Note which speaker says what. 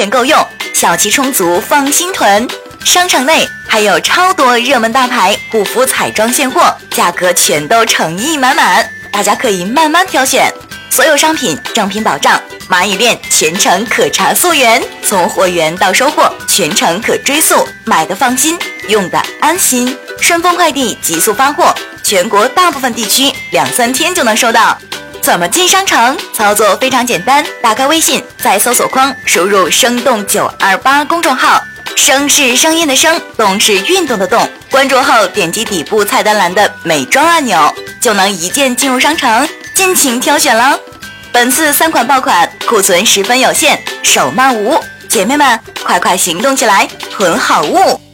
Speaker 1: 全够用，小气充足，放心囤。商场内还有超多热门大牌护肤彩妆现货，价格全都诚意满满，大家可以慢慢挑选。所有商品正品保障，蚂蚁链全程可查溯源，从货源到收货全程可追溯，买的放心，用的安心。顺丰快递急速发货，全国大部分地区2-3天就能收到。怎么进商城？操作非常简单，打开微信，在搜索框输入生动928公众号，声是声音的声，动是运动的动，关注后点击底部菜单栏的美妆按钮，就能一键进入商城，尽情挑选了。本次3款爆款库存十分有限，手慢无，姐妹们快快行动起来，囤好物。